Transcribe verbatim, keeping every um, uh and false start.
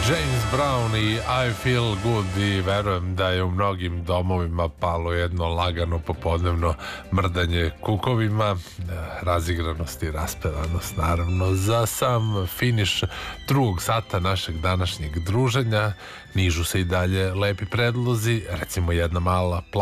James Brown i I Feel Good, i verujem da je u mnogim domovima palo jedno lagano popodnevno mrdanje kukovima, razigranost i raspevanost naravno. Za sam finiš drugog sata našeg današnjeg druženja nižu se i dalje lepi predlozi, recimo jedna mala